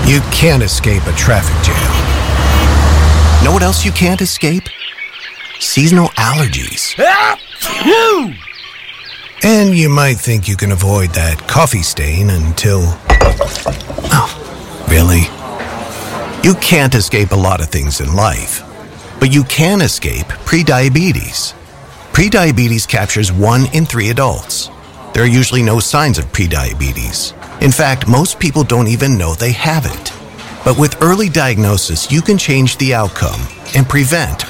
You can't escape a traffic jam. Know what else you can't escape? Seasonal allergies. And you might think you can avoid that coffee stain until... Oh, really? You can't escape a lot of things in life, but you can escape prediabetes. Prediabetes captures 1 in 3 adults. There are usually no signs of prediabetes. In fact, most people don't even know they have it. But with early diagnosis, you can change the outcome and prevent